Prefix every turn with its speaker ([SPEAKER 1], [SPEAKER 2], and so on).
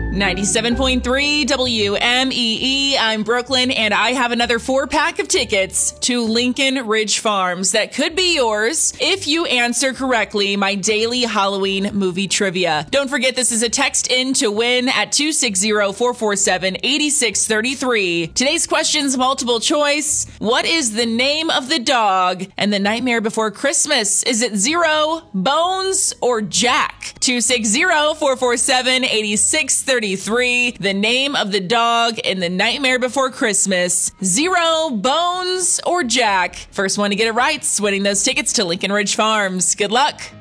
[SPEAKER 1] 97.3 WMEE. I'm Brooklyn, and I have another 4-pack of tickets to Lincoln Ridge Farms that could be yours if you answer correctly my daily Halloween movie trivia. Don't forget, this is a text in to win at 260-447-8633. Today's question's multiple choice. What is the name of the dog and the Nightmare Before Christmas? Is it Zero, Bones, or Jack? 260-447-8633. The name of the dog in The Nightmare Before Christmas. Zero, Bones, or Jack? First one to get it right's winning those tickets to Lincoln Ridge Farms. Good luck.